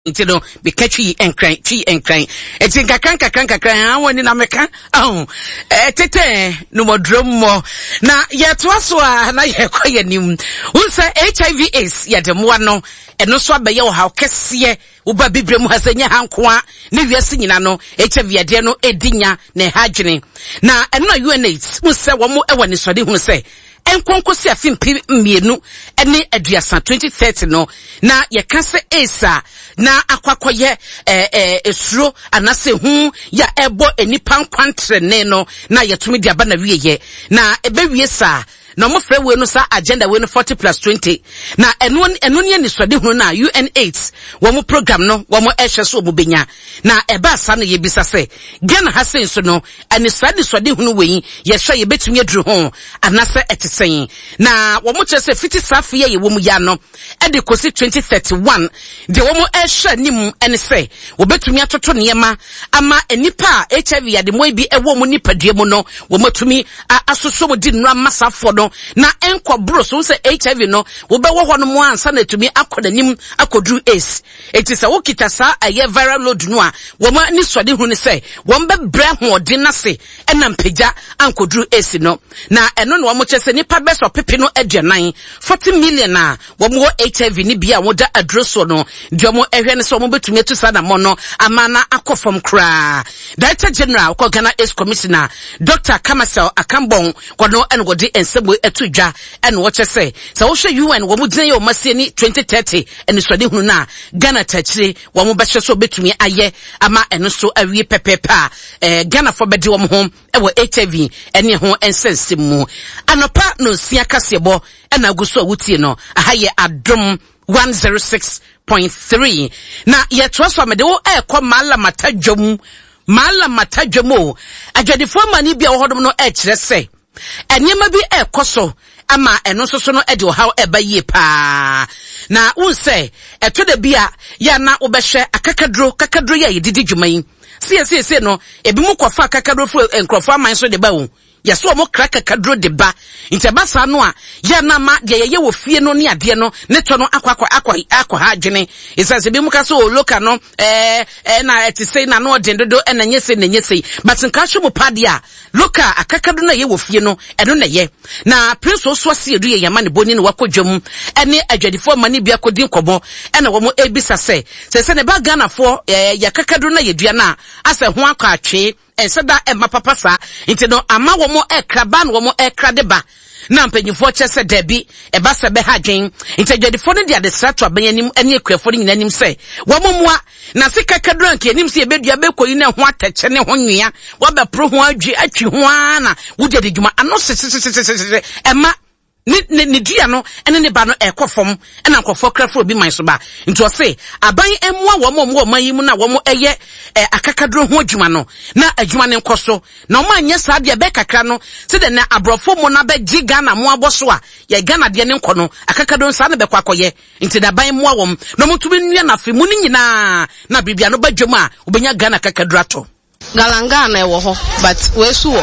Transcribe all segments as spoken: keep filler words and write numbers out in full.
Nti no be catchy and crank, chi and crank. It's in kakran kakran kakran. I want in America. Oh, eh, tete no more drum more. Na yet waswa na ye kwye nim. Unsa H I V AIDS ya de mo no. E no so abaye wo ha kese uba bibre mu hasanya hankoa ne wiase nyina no H I V ade no edinya na hagene. Na eno na U N AIDS mu se wo mo e woni sode hu se enkonkosi afimpi mienu ene aduasa twenty thirty no na ye kase esa na akwakoye eh eh esuro anase hu ya ebo enipa nkwantre ne no na yetumi dia ba na wieye na ebewie sa na mo frɛ we no sa agenda we no forty plus twenty na eno eno ne nisode hu na U N AIDS wo mo program no wo mo ehwe so mo benya na eba sa no ye bisa se Ghana ha sen so no ani sade sode hu no we ye hwe ye betumi aduru ho anase etesen na wo mo kyerɛ se fifty safe ye wo mo ya no e de kosi twenty thirty-one de wo mo ehwe nim ene se wo betumi atoto niema ama enipa H I V ya de mo bi e wo mo nipadua mu no wo matumi asoso mo di nra masafo na enko bro so say H I V no wo be wo ho no mo ansa na tumi akodanim akodru ace eti se wo kita sa aye viral load no a wo ma ni sode hu ni say wo be bre ho odi na se ena mpagya ankodru ace no na eno no wo mo chese ni pa be so pepe no aduanan forty million a wo mo H I V ni bia wo da adroso no de mo ehwe ne so mo betumi atu sa na mo no amana akofom kra Director General ko Ghana AIDS Commissioner Doctor Kamasel Akambon ko no en go de ensebo etudwa en wo chese se wo hwe U N wo mu din ye o masie ni twenty thirty en so de hunu na Ghana tachire wo mu be hwe so betumi aye ama eno so awie pepepa eh Ghana fo bedi wo ho e wo H I V ene ho ensensem mu anopa no sia kasebo en aguso awutie no ahaye adom one oh six point three na ye troso amede wo e kwa mala matajom mala matajom o agwadefo mani bia wo hodom no e kire se enyema bi ekoso ama eno soso no ede how eba yie pa na unse eto de bia ya na obehwe akakadro kakadro ya yedidi dwuman sie sie sie no ebi mu kofa akakadro fu enkrofo aman so de ba wo yaso mo kraka kadro de ba intebasa no a ya na ma de ye wo fie no ne ade no ne to no akwa akwa akwa ha dwene isase bi mu ka so o loka no eh eh na etise na no dendodo na nyese na nyese but nka hwe mo pade a loka akakado na ye wo fie no eno na ye na prince oso se edu ye yama ne boni ne wakodwam ene adwadifo mani bia kodin kobo ena wo mo ebisa se se se ne ba Ghana fo eh ya kakado na ye dua na ase ho akwa atwe enseda emma papa sa nti no ama wo mo ekra ba no wo mo ekra de ba na mpanyifo chese debi eba se be hadwen nti adwadifo no de ade strato abanyanim ene ekwafo no nyinanim se wo mo moa na se kakadran ke anim se ebedua be koyi na ho atache ne ho nwea wo be pro ho adwi atwi ho ana wo de adwuma ano se se emma ni ni dia no ene ne ba no ekofom ena akofo krafo bi man so ba nti o se aban emua wo mo mo man yimu na wo mo eye akakadro ho adwuma no na adwuma ne nkoso na mo anya sa de be kakra no se de na abrofo mo na be giga na mo aboso a ye Ghana de ne nko no akakadro nsa na be kwakoye nti da ban mo wo no mo tumi nua na fe mu ni nyina na bibia no ba dwuma a obenya Ghana kakadro ato Galangana ewo ho but we su wo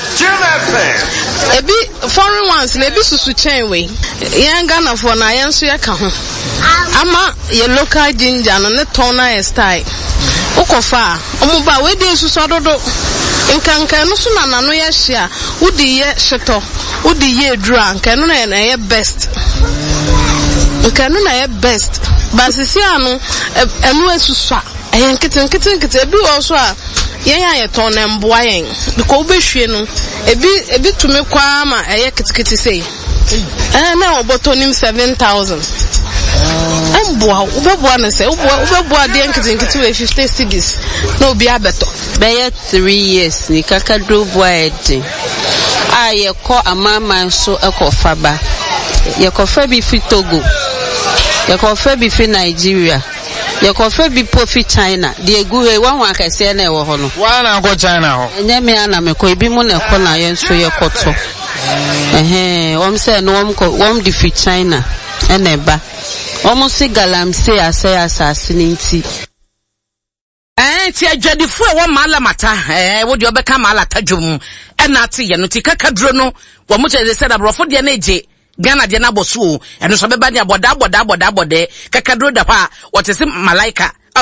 ebi foreign ones na ebi susu chain we yan Ghana for na yan so yeka ho ama ye local ginger no ne tona style ukofa omuba we de susu adodo nkanka no so na nano ye hia udi ye sheto udi ye dura nkanka no na ye best nkanka no na ye best basisi anu enu esusu a ayen kitten kitten kitten ebi also a yen ya ton na mboa yen because obehwe no ebi ebi tumi kwa ma eye kitikiti sei eh na obotonim seven thousand mboa obeboa na sei obeboa de kitikiti we fifty cedis na obi abeto be three years ni kakadro boade aye ko amama so ekofa ba ye kofa bi fi Togo ye kofa bi fi Nigeria ye kofa bi profi China de eguhe wan wan kase na ewo ho no wan na go China ho enye me ana me ko ebi mu na ko na ye nso ye koto eh om se no om ko om di fi China ene ba om si galamse ase asase ni nti eh ti adwadifo e wo mala mata eh wo de obeka mala tadwum ena ate ye no ti kakadro no wo mo che se da brofo de na eje Ghana de na boso eno so beba ne aboda aboda aboda abode kakadro da pa what is malaika